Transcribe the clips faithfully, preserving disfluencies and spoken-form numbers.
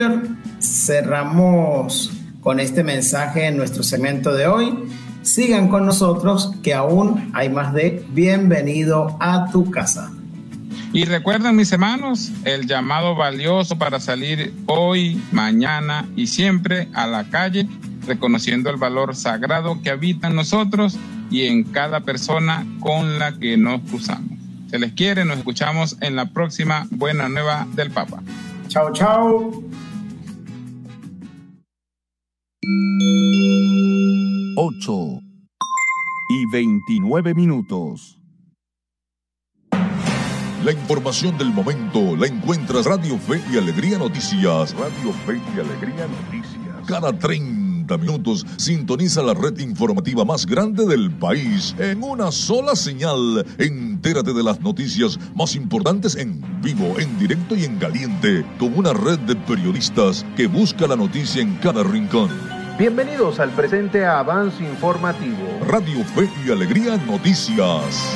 Cerramos con este mensaje en nuestro segmento de hoy. Sigan con nosotros, que aún hay más de Bienvenido a tu casa. Y recuerden, mis hermanos, el llamado valioso para salir hoy, mañana y siempre a la calle, reconociendo el valor sagrado que habita en nosotros y en cada persona con la que nos cruzamos. Se les quiere, nos escuchamos en la próxima Buena Nueva del Papa. Chao, chao. ocho y veintinueve minutos. La información del momento la encuentras Radio Fe y Alegría Noticias. Radio Fe y Alegría Noticias. Cada treinta minutos sintoniza la red informativa más grande del país en una sola señal. Entérate de las noticias más importantes en vivo, en directo y en caliente, con una red de periodistas que busca la noticia en cada rincón. Bienvenidos al presente avance informativo. Radio Fe y Alegría Noticias.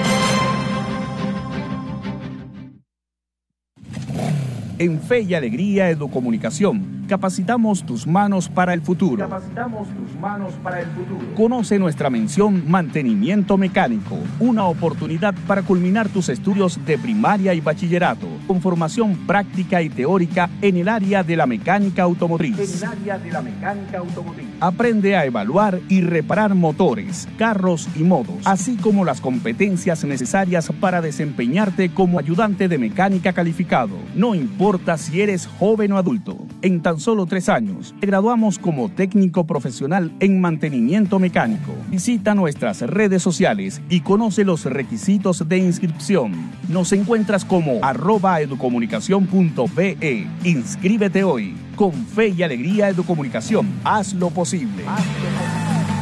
En Fe y Alegría Educomunicación, capacitamos tus manos para el futuro. Capacitamos tus manos para el futuro. Conoce nuestra mención Mantenimiento Mecánico, una oportunidad para culminar tus estudios de primaria y bachillerato, con formación práctica y teórica en el área de la mecánica automotriz. En el área de la mecánica automotriz. Aprende a evaluar y reparar motores, carros y motos, así como las competencias necesarias para desempeñarte como ayudante de mecánica calificado. No importa si eres joven o adulto. En tan solo tres años, te graduamos como técnico profesional en mantenimiento mecánico. Visita nuestras redes sociales y conoce los requisitos de inscripción. Nos encuentras como arroba educomunicación punto be. Inscríbete hoy. Con Fe y Alegría Educomunicación, haz lo posible. Haz lo posible.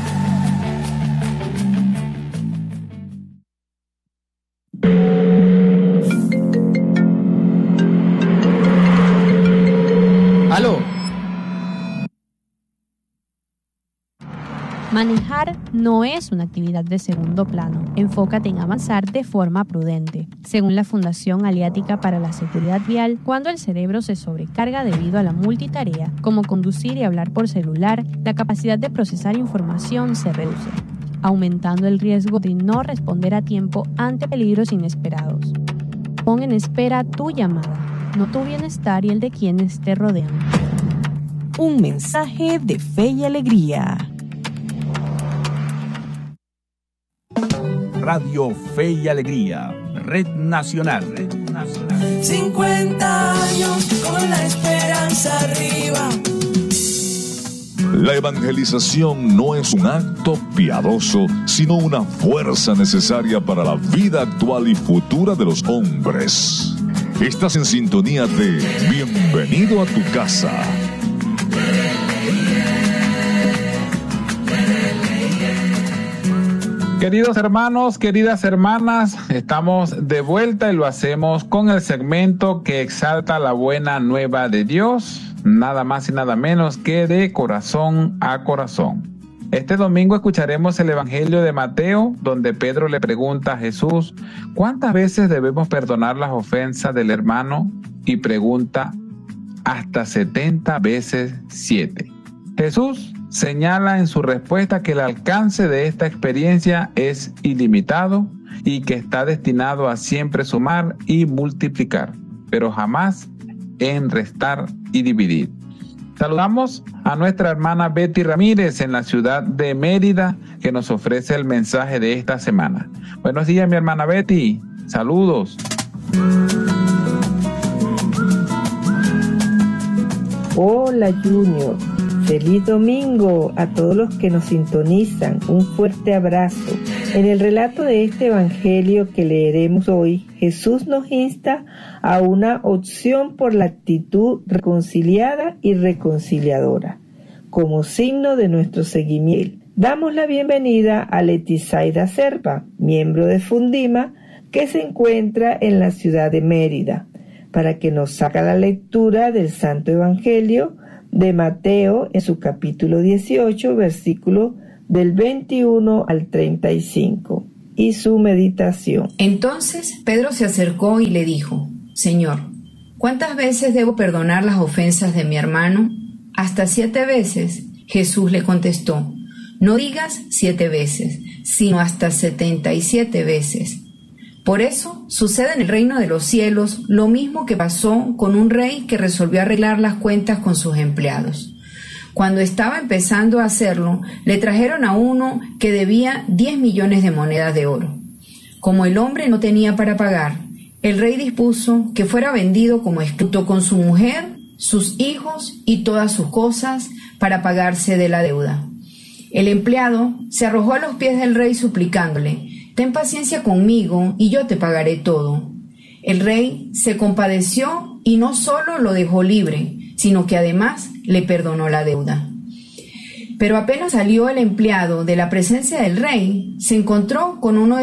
¡Aló! Manejar no es una actividad de segundo plano. Enfócate en avanzar de forma prudente. Según la Fundación Aliática para la Seguridad Vial, cuando el cerebro se sobrecarga debido a la multitarea, como conducir y hablar por celular, la capacidad de procesar información se reduce, aumentando el riesgo de no responder a tiempo ante peligros inesperados. Pon en espera tu llamada, no tu bienestar y el de quienes te rodean. Un mensaje de Fe y Alegría. Radio Fe y Alegría, Red Nacional. Red Nacional. cincuenta años con la esperanza arriba. La evangelización no es un acto piadoso, sino una fuerza necesaria para la vida actual y futura de los hombres. Estás en sintonía de Bienvenido a tu casa. Queridos hermanos, queridas hermanas, estamos de vuelta y lo hacemos con el segmento que exalta la buena nueva de Dios, nada más y nada menos que de corazón a corazón. Este domingo escucharemos el Evangelio de Mateo, donde Pedro le pregunta a Jesús, ¿cuántas veces debemos perdonar las ofensas del hermano? Y pregunta, hasta setenta veces siete. Jesús señala en su respuesta que el alcance de esta experiencia es ilimitado y que está destinado a siempre sumar y multiplicar, pero jamás en restar y dividir. Saludamos a nuestra hermana Betty Ramírez en la ciudad de Mérida, que nos ofrece el mensaje de esta semana. Buenos días, mi hermana Betty. Saludos. Hola, Junior. Feliz domingo a todos los que nos sintonizan. Un fuerte abrazo. En el relato de este evangelio que leeremos hoy, Jesús nos insta a una opción por la actitud reconciliada y reconciliadora, como signo de nuestro seguimiento. Damos la bienvenida a Letizaida Serpa, miembro de Fundima, que se encuentra en la ciudad de Mérida, para que nos haga la lectura del Santo Evangelio de Mateo en su capítulo dieciocho, versículo del veintiuno al treinta y cinco, y su meditación. Entonces Pedro se acercó y le dijo, Señor, ¿cuántas veces debo perdonar las ofensas de mi hermano? Hasta siete veces. Jesús le contestó, no digas siete veces, sino hasta setenta y siete veces. Por eso sucede en el reino de los cielos lo mismo que pasó con un rey que resolvió arreglar las cuentas con sus empleados. Cuando estaba empezando a hacerlo, le trajeron a uno que debía diez millones de monedas de oro. Como el hombre no tenía para pagar, el rey dispuso que fuera vendido como esclavo con su mujer, sus hijos y todas sus cosas para pagarse de la deuda. El empleado se arrojó a los pies del rey suplicándole, ten paciencia conmigo y yo te pagaré todo. El rey se compadeció y no solo lo dejó libre, sino que además le perdonó la deuda. Pero apenas salió el empleado de la presencia del rey, se encontró con uno de